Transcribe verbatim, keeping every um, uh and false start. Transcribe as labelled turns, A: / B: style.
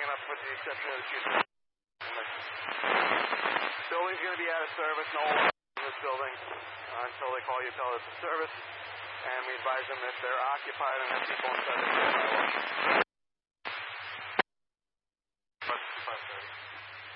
A: picking up with the exception of the chief. Building's going to be out of service. No one in this building uh, until they call you, tell us it's service. And we advise them if they're occupied and have people inside the building.